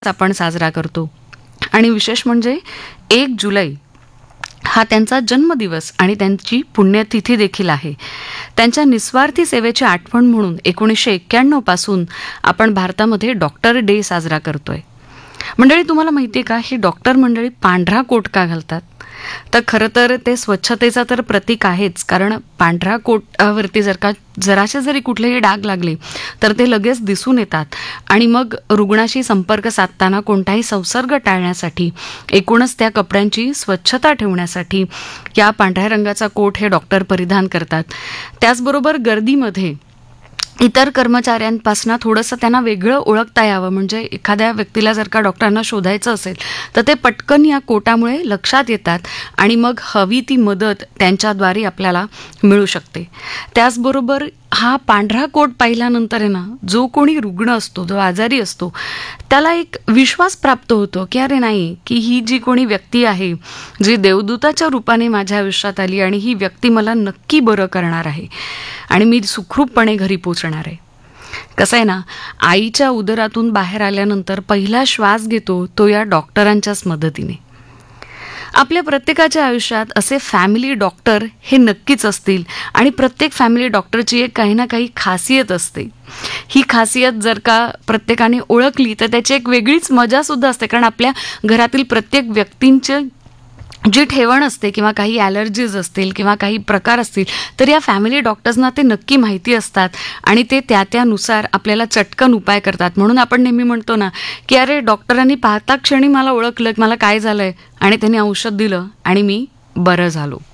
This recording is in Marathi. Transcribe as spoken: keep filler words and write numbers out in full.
आपण साजरा करतो. आणि विशेष म्हणजे एक जुलै हा त्यांचा जन्मदिवस आणि त्यांची पुण्यतिथी देखील आहे. त्यांच्या निस्वार्थी सेवेची आठवण म्हणून एकोणीसशे एक्क्याण्णव पासून आपण भारतामध्ये डॉक्टर डे साजरा करतोय. मंडळी, तुम्हाला माहिती आहे का, ही डॉक्टर मंडळी पांढरा कोट का घालतात? तर खरं तर ते स्वच्छतेचा तर प्रतीक आहेच, कारण पांढऱ्या कोटावरती जर का जराशे जरी कुठलेही डाग लागले तर ते लगेच दिसून येतात आणि मग रुग्णाशी संपर्क साधताना कोणताही संसर्ग टाळण्यासाठी, एकूणच त्या कपड्यांची स्वच्छता ठेवण्यासाठी या पांढऱ्या रंगाचा कोट हे डॉक्टर परिधान करतात. त्याचबरोबर गर्दीमध्ये इतर कर्मचाऱ्यांपासून थोडंसं त्यांना वेगळं ओळखता यावं, म्हणजे एखाद्या व्यक्तीला जर का डॉक्टरांना शोधायचं असेल तर ते पटकन या कोटामुळे लक्षात येतात आणि मग हवी ती मदत त्यांच्याद्वारे आपल्याला मिळू शकते. त्याचबरोबर हा पांढरा कोट पाहिल्यानंतर आहे ना, जो कोणी रुग्ण असतो, जो आजारी असतो, त्याला एक विश्वास प्राप्त होतो की अरे नाही, की ही जी कोणी व्यक्ती आहे, जी देवदूताच्या रूपाने माझ्या आयुष्यात आली आणि ही व्यक्ती मला नक्की बरं करणार आहे आणि मी सुखरूपपणे घरी पोचणार आहे. कसं आहे ना, आईच्या उदरातून बाहेर आल्यानंतर पहिला श्वास घेतो तो या डॉक्टरांच्याच मदतीने. आपल्या प्रत्येकाच्या आयुष्यात असे फॅमिली डॉक्टर हे नक्कीच असतील आणि प्रत्येक फॅमिली डॉक्टरची एक काही ना काही खासियत असते. ही खासियत जर का प्रत्येकाने ओळखली तर त्याची एक वेगळीच मजासुद्धा असते, कारण आपल्या घरातील प्रत्येक व्यक्तींचे जी ठेवण असते किंवा काही ॲलर्जीज असतील किंवा काही प्रकार असतील तर या फॅमिली डॉक्टर्सना ते नक्की माहिती असतात आणि ते त्या त्यानुसार आपल्याला चटकन उपाय करतात. म्हणून आपण नेहमी म्हणतो ना की अरे, डॉक्टरांनी पाहता क्षणी मला ओळखलं की मला काय झालंय आणि त्यांनी औषध दिलं आणि मी बरं झालो.